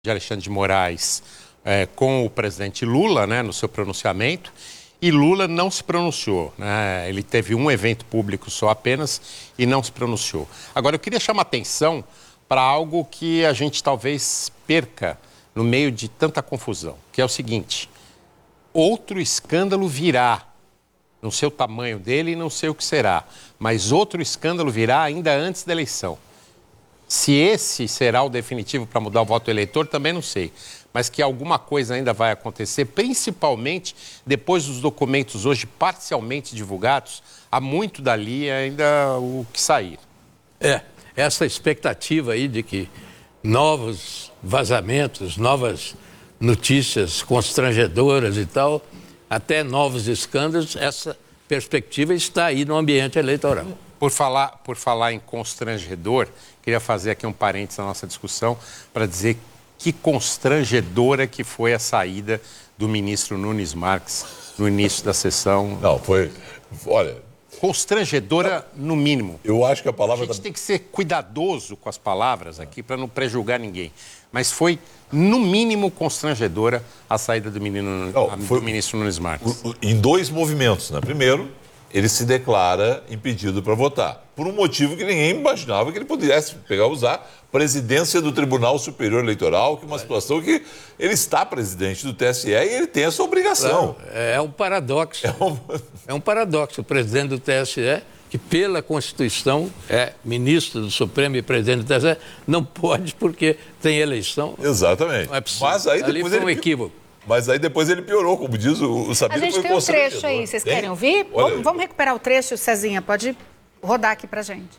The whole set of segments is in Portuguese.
de Alexandre de Moraes com o presidente Lula, né, no seu pronunciamento, e Lula não se pronunciou, né? Ele teve um evento público só apenas e não se pronunciou. Agora, eu queria chamar atenção para algo que a gente talvez perca no meio de tanta confusão, que é o seguinte: outro escândalo virá. Não sei o tamanho dele e não sei o que será, mas outro escândalo virá ainda antes da eleição. Se esse será o definitivo para mudar o voto do eleitor, também não sei. Mas que alguma coisa ainda vai acontecer, principalmente depois dos documentos hoje parcialmente divulgados, há muito dali ainda o que sair. Essa expectativa aí de que novos vazamentos, novas notícias constrangedoras e tal, até novos escândalos, essa perspectiva está aí no ambiente eleitoral. Por falar em constrangedor, queria fazer aqui um parênteses na nossa discussão para dizer que constrangedora que foi a saída do ministro Nunes Marques no início da sessão. Não, foi... Olha... Constrangedora, no mínimo. Eu acho que a palavra... A gente tem que ser cuidadoso com as palavras aqui para não prejulgar ninguém. Mas foi, no mínimo, constrangedora a saída do ministro Nunes Marques. Em dois movimentos, né? Primeiro, ele se declara impedido para votar, por um motivo que ninguém imaginava que ele pudesse usar presidência do Tribunal Superior Eleitoral, que é uma situação que ele está presidente do TSE e ele tem essa obrigação. É um paradoxo. É um paradoxo. O presidente do TSE, que pela Constituição é ministro do Supremo e presidente do TSE, não pode porque tem eleição. Exatamente. Não é possível. Mas aí ali depois foi um equívoco. Mas aí depois ele piorou, como diz o Sabino. A gente tem um trecho aí, vocês querem ouvir? Vamos recuperar o trecho, Cezinha, pode rodar aqui pra gente.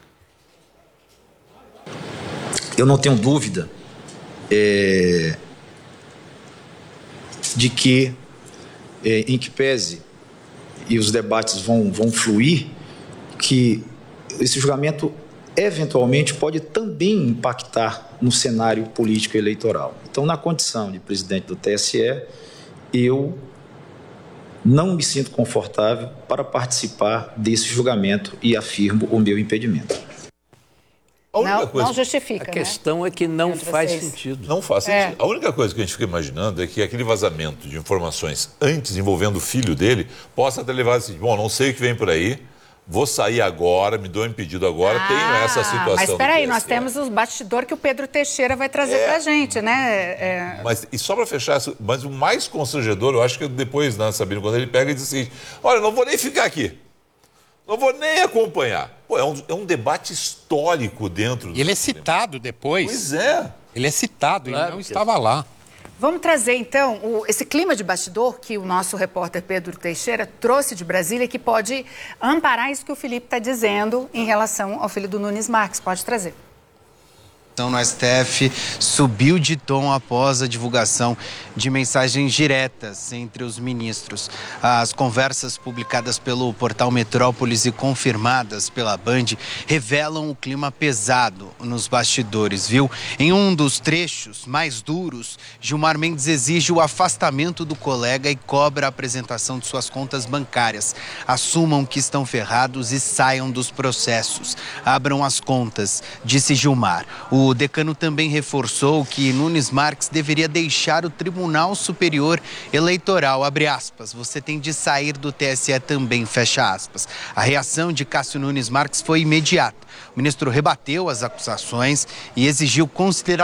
Eu não tenho dúvida de que, em que pese e os debates vão fluir, que esse julgamento eventualmente pode também impactar no cenário político eleitoral. Então, na condição de presidente do TSE, eu não me sinto confortável para participar desse julgamento e afirmo o meu impedimento. Não justifica, A questão é que não faz sentido. Não faz sentido. A única coisa que a gente fica imaginando é que aquele vazamento de informações antes envolvendo o filho dele possa ter levado assim, bom, não sei o que vem por aí, vou sair agora, me dou impedido agora, tenho essa situação. Mas espera aí, nós temos os bastidores que o Pedro Teixeira vai trazer pra gente, né? Mas, e só para fechar, mas o mais constrangedor, eu acho que depois, né, Sabino, quando ele pega e diz assim, olha, não vou nem ficar aqui. Não vou nem acompanhar. Pô, é um debate histórico dentro do... E ele é citado depois. Pois é. Ele é citado, claro, ele não estava lá. Vamos trazer, então, esse clima de bastidor que o nosso repórter Pedro Teixeira trouxe de Brasília, que pode amparar isso que o Felipe está dizendo em relação ao filho do Nunes Marques. Pode trazer. Então, no STF subiu de tom após a divulgação de mensagens diretas entre os ministros. As conversas publicadas pelo portal Metrópolis e confirmadas pela Band revelam o clima pesado nos bastidores, viu? Em um dos trechos mais duros, Gilmar Mendes exige o afastamento do colega e cobra a apresentação de suas contas bancárias. Assumam que estão ferrados e saiam dos processos. Abram as contas, disse Gilmar. O decano também reforçou que Nunes Marques deveria deixar o Tribunal Superior Eleitoral, abre aspas, você tem de sair do TSE também, fecha aspas. A reação de Cássio Nunes Marques foi imediata. O ministro rebateu as acusações e exigiu consideração